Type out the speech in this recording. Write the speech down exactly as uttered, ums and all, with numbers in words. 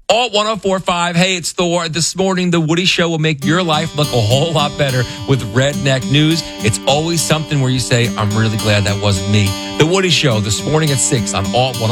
Alt one oh four point five. Hey, it's Thor. This morning, The Woody Show will make your life look a whole lot better with redneck news. It's always something where you say, I'm really glad that wasn't me. The Woody Show this morning at six on Alt one oh four point five.